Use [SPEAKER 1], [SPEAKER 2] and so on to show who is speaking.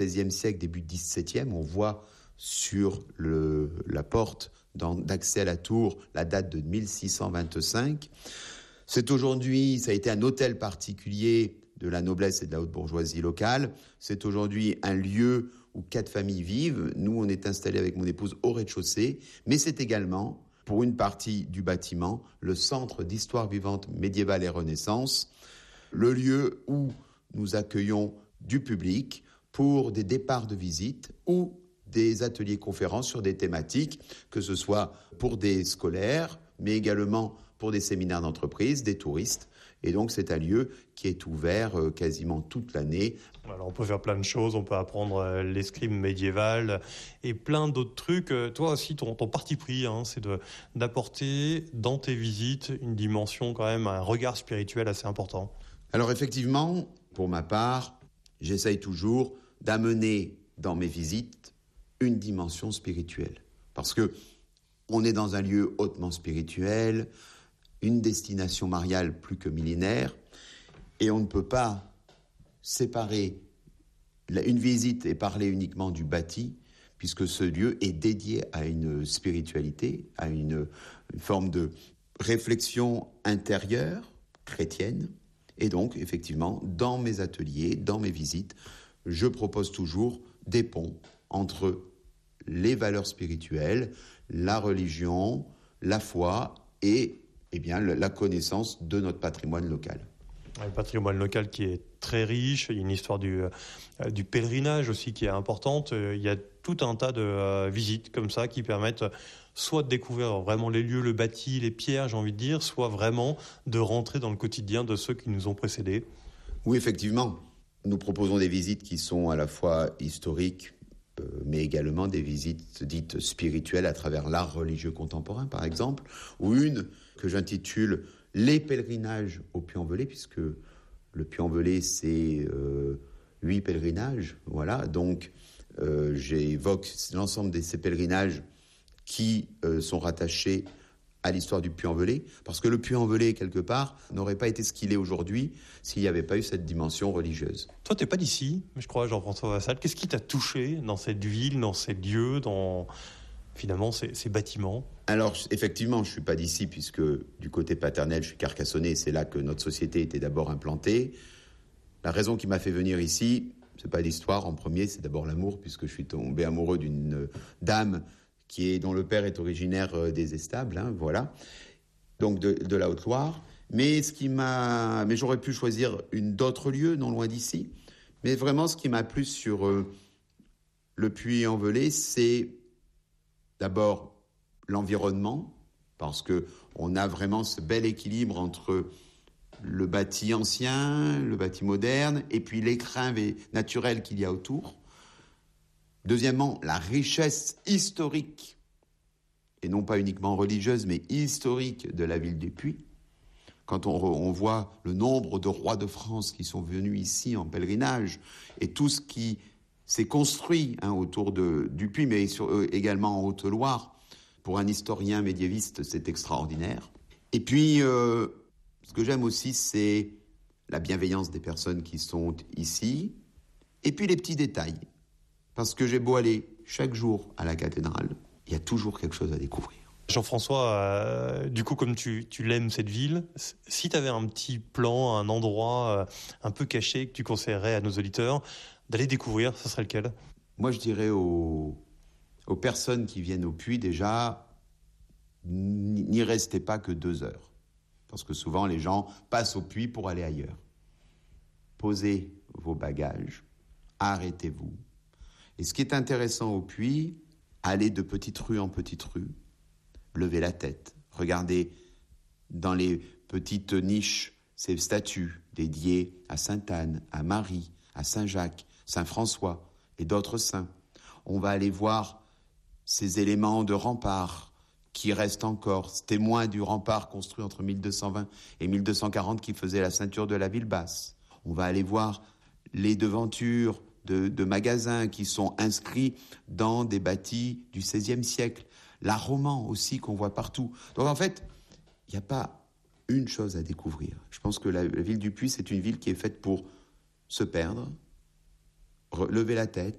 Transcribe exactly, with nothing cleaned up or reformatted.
[SPEAKER 1] seizième siècle, début dix-septième, on voit sur le, la porte dans, d'accès à la tour la date de mille six cent vingt-cinq. C'est aujourd'hui, ça a été un hôtel particulier de la noblesse et de la haute bourgeoisie locale. C'est aujourd'hui un lieu où quatre familles vivent. Nous, on est installés avec mon épouse au rez-de-chaussée, mais c'est également, pour une partie du bâtiment, le centre d'histoire vivante médiévale et Renaissance, le lieu où nous accueillons du public pour des départs de visite ou des ateliers conférences sur des thématiques, que ce soit pour des scolaires, mais également pour des séminaires d'entreprise, des touristes. Et donc, c'est un lieu qui est ouvert euh, quasiment toute l'année.
[SPEAKER 2] Alors, on peut faire plein de choses. On peut apprendre euh, l'escrime médiéval et plein d'autres trucs. Euh, toi aussi, ton, ton parti pris, hein, c'est de, d'apporter dans tes visites une dimension quand même, un regard spirituel assez important.
[SPEAKER 1] Alors, effectivement, pour ma part, j'essaye toujours d'amener dans mes visites une dimension spirituelle. Parce que on est dans un lieu hautement spirituel, une destination mariale plus que millénaire, et on ne peut pas séparer une visite et parler uniquement du bâti, puisque ce lieu est dédié à une spiritualité, à une, une forme de réflexion intérieure, chrétienne. Et donc, effectivement, dans mes ateliers, dans mes visites, je propose toujours des ponts entre les valeurs spirituelles, la religion, la foi et eh bien, la connaissance de notre patrimoine local.
[SPEAKER 2] Le patrimoine local qui est très riche, il y a une histoire du, euh, du pèlerinage aussi qui est importante. Il y a tout un tas de euh, visites comme ça qui permettent soit de découvrir vraiment les lieux, le bâti, les pierres, j'ai envie de dire, soit vraiment de rentrer dans le quotidien de ceux qui nous ont précédés.
[SPEAKER 1] Oui, effectivement. Nous proposons des visites qui sont à la fois historiques, euh, mais également des visites dites spirituelles à travers l'art religieux contemporain, par exemple, ou une que j'intitule « Les pèlerinages au Puy-en-Velay », puisque le Puy-en-Velay, c'est euh, huit pèlerinages, voilà. Donc, euh, j'évoque l'ensemble de ces pèlerinages qui euh, sont rattachés à l'histoire du Puy-en-Velay, parce que le Puy-en-Velay, quelque part, n'aurait pas été ce qu'il est aujourd'hui s'il n'y avait pas eu cette dimension religieuse.
[SPEAKER 2] Toi, t'es pas d'ici, je crois, Jean-François Vassal. Qu'est-ce qui t'a touché dans cette ville, dans ces lieux, dans finalement ces, ces bâtiments ?
[SPEAKER 1] Alors, effectivement, je suis pas d'ici, puisque du côté paternel, je suis carcassonnais, c'est là que notre société était d'abord implantée. La raison qui m'a fait venir ici, c'est pas l'histoire en premier, c'est d'abord l'amour, puisque je suis tombé amoureux d'une dame qui est, dont le père est originaire des Estables, hein, voilà, donc de, de la Haute-Loire. Mais ce qui m'a, mais j'aurais pu choisir une d'autres lieux, non loin d'ici. Mais vraiment, ce qui m'a plu sur euh, le Puy-en-Velay, c'est d'abord l'environnement, parce que on a vraiment ce bel équilibre entre le bâti ancien, le bâti moderne, et puis l'écrin naturel qu'il y a autour. Deuxièmement, la richesse historique, et non pas uniquement religieuse, mais historique de la ville du Puy. Quand on, on voit le nombre de rois de France qui sont venus ici en pèlerinage, et tout ce qui s'est construit hein, autour de, du Puy, mais sur, euh, également en Haute-Loire, pour un historien médiéviste, c'est extraordinaire. Et puis, euh, ce que j'aime aussi, c'est la bienveillance des personnes qui sont ici, et puis les petits détails. Parce que j'ai beau aller chaque jour à la cathédrale, il y a toujours quelque chose à découvrir.
[SPEAKER 2] Jean-François, euh, du coup, comme tu, tu l'aimes cette ville, si tu avais un petit plan, un endroit euh, un peu caché que tu conseillerais à nos auditeurs d'aller découvrir, ce serait lequel ?
[SPEAKER 1] Moi, je dirais aux, aux personnes qui viennent au Puy, déjà, n'y restez pas que deux heures. Parce que souvent, les gens passent au Puy pour aller ailleurs. Posez vos bagages, arrêtez-vous. Et ce qui est intéressant au Puy, allez de petite rue en petite rue, levez la tête, regardez dans les petites niches ces statues dédiées à Sainte-Anne, à Marie, à Saint-Jacques, Saint-François et d'autres saints. On va aller voir ces éléments de rempart qui restent encore, témoins du rempart construit entre mille deux cent vingt et mille deux cent quarante qui faisait la ceinture de la ville basse. On va aller voir les devantures De, de magasins qui sont inscrits dans des bâtis du seizième siècle. L'art roman aussi qu'on voit partout. Donc en fait, il n'y a pas une chose à découvrir. Je pense que la, la ville du Puy, c'est une ville qui est faite pour se perdre, lever la tête,